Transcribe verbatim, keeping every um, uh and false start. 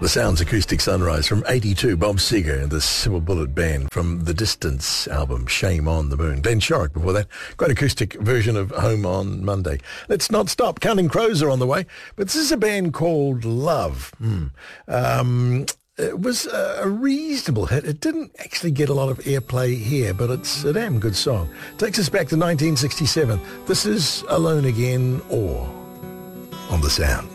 The Sounds Acoustic Sunrise from eighty-two, Bob Seger and the Silver Bullet Band from the Distance album, Shame on the Moon. Glenn Shorrock before that. Great acoustic version of Home on Monday. Let's not stop. Counting Crows are on the way. But this is a band called Love. Hmm. Um... It was a reasonable hit. It didn't actually get a lot of airplay here, but it's a damn good song. Takes us back to nineteen sixty-seven. This is Alone Again or on The Sound.